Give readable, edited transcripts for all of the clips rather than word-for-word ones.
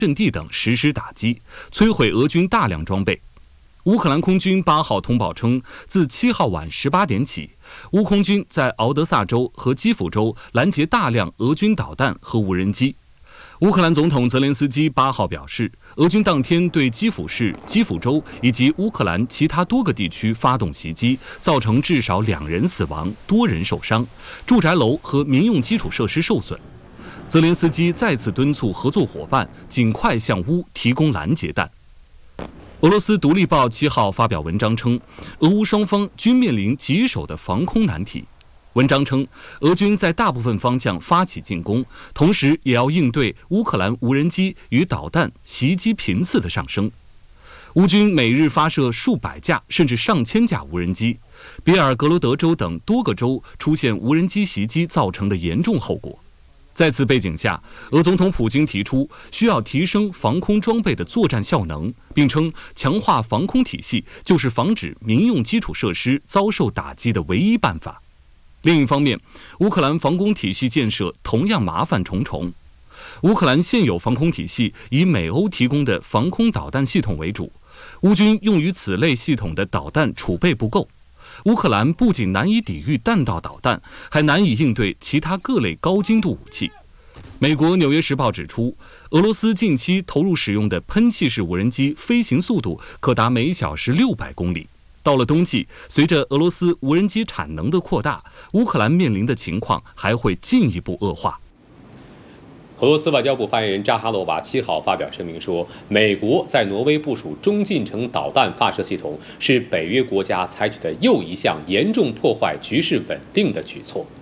阵地等实施打击，摧毁俄军大量装备。乌克兰空军8号通报称，自7号晚18点起，乌空军在敖德萨州和基辅州拦截大量俄军导弹和无人机。乌克兰总统泽连斯基8号表示，俄军当天对基辅市、基辅州以及乌克兰其他多个地区发动袭击，造成至少2人死亡、多人受伤，住宅楼和民用基础设施受损。泽连斯基再次敦促合作伙伴尽快向乌提供拦截弹。俄罗斯独立报7号发表文章称，俄乌双方均面临棘手的防空难题。文章称，俄军在大部分方向发起进攻，同时也要应对乌克兰无人机与导弹袭击频次的上升。乌军每日发射数百架甚至上千架无人机，比尔格罗德州等多个州出现无人机袭击造成的严重后果。在此背景下，俄总统普京提出需要提升防空装备的作战效能，并称强化防空体系就是防止民用基础设施遭受打击的唯一办法。另一方面，乌克兰防空体系建设同样麻烦重重。乌克兰现有防空体系以美欧提供的防空导弹系统为主，乌军用于此类系统的导弹储备不够。乌克兰不仅难以抵御弹道导弹，还难以应对其他各类高精度武器。美国《纽约时报》指出，俄罗斯近期投入使用的喷气式无人机飞行速度可达每小时600公里。到了冬季，随着俄罗斯无人机产能的扩大，乌克兰面临的情况还会进一步恶化。 俄罗斯外交部发言人扎哈罗娃7号发表声明说，美国在挪威部署中近程导弹发射系统，是北约国家采取的又一项严重破坏局势稳定的举措。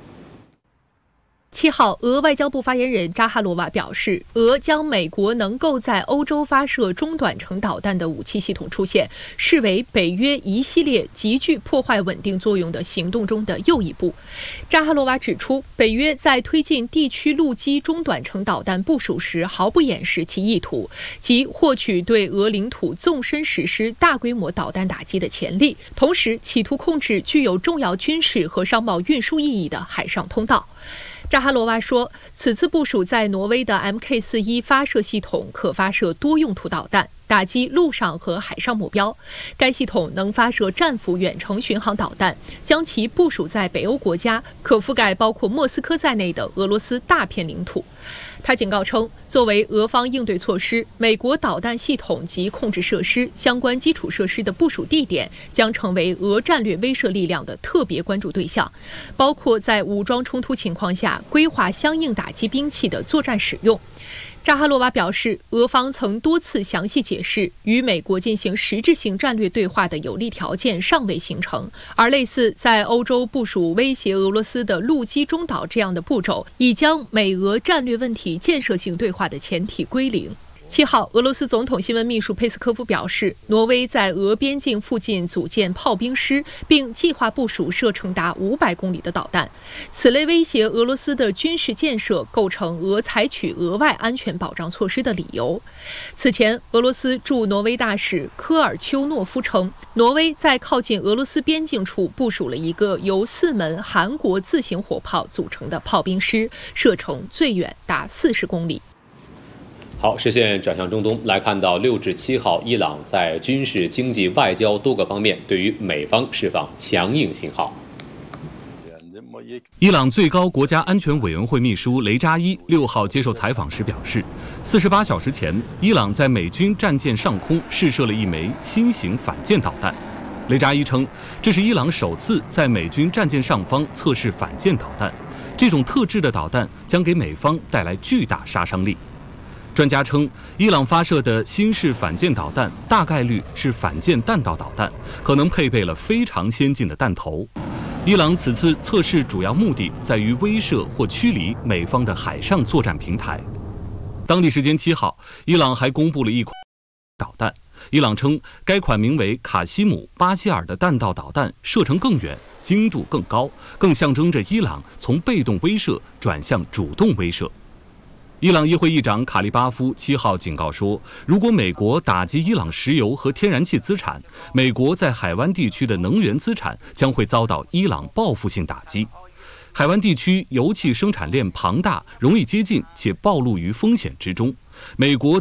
7号，俄外交部发言人扎哈罗娃表示，俄将美国能够在欧洲发射中短程导弹的武器系统出现，视为北约一系列极具破坏稳定作用的行动中的又一步。扎哈罗娃指出，北约在推进地区陆基中短程导弹部署时，毫不掩饰其意图，即获取对俄领土纵深实施大规模导弹打击的潜力，同时企图控制具有重要军事和商贸运输意义的海上通道。扎哈罗娃说，此次部署在挪威的 MK41 发射系统可发射多用途导弹，打击陆上和海上目标。该系统能发射战斧远程巡航导弹，将其部署在北欧国家，可覆盖包括莫斯科在内的俄罗斯大片领土。他警告称，作为俄方应对措施，美国导弹系统及控制设施相关基础设施的部署地点将成为俄战略威慑力量的特别关注对象，包括在武装冲突情况下规划相应打击兵器的作战使用。扎哈罗娃表示，俄方曾多次详细解释，与美国进行实质性战略对话的有利条件尚未形成，而类似在欧洲部署威胁俄罗斯的陆基中导这样的步骤，已将美俄战略问题建设性对话的前提归零。7号，俄罗斯总统新闻秘书佩斯科夫表示，挪威在俄边境附近组建炮兵师，并计划部署射程达500公里的导弹。此类威胁俄罗斯的军事建设，构成俄采取额外安全保障措施的理由。此前，俄罗斯驻挪威大使科尔丘诺夫称，挪威在靠近俄罗斯边境处部署了一个由4门韩国自行火炮组成的炮兵师，射程最远达40公里。 好，视线转向中东，来看到6至7号，伊朗在军事、经济、外交多个方面对于美方释放强硬信号。 伊朗最高国家安全委员会秘书雷扎伊6号接受采访时表示，48小时前，伊朗在美军战舰上空试射了一枚新型反舰导弹。雷扎伊称，这是伊朗首次在美军战舰上方测试反舰导弹，这种特制的导弹将给美方带来巨大杀伤力。专家称，伊朗发射的新式反舰导弹大概率是反舰弹道导弹，可能配备了非常先进的弹头。伊朗此次测试主要目的在于威慑或驱离美方的海上作战平台。当地时间7号，伊朗还公布了一款导弹。伊朗称，该款名为卡西姆·巴希尔的弹道导弹射程更远，精度更高，更象征着伊朗从被动威慑转向主动威慑。伊朗议会议长卡利巴夫7号警告说，如果美国打击伊朗石油和天然气资产，美国在海湾地区的能源资产将会遭到伊朗报复性打击。海湾地区油气生产链庞大，容易接近且暴露于风险之中。美国